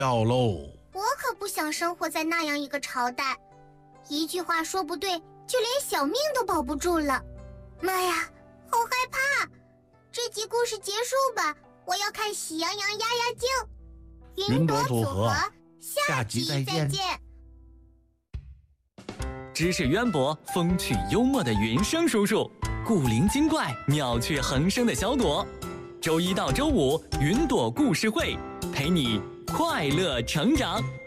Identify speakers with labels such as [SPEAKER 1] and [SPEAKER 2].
[SPEAKER 1] 要喽！
[SPEAKER 2] 我可不想生活在那样一个朝代，一句话说不对，就连小命都保不住了。妈呀，好害怕！这集故事结束吧，我要看《喜羊羊压压惊》。
[SPEAKER 1] 云朵组合，
[SPEAKER 2] 下集再见。
[SPEAKER 3] 知识渊博、风趣幽默的云生叔叔，古灵精怪、妙趣横生的小朵。周一到周五，云朵故事会陪你快乐成长。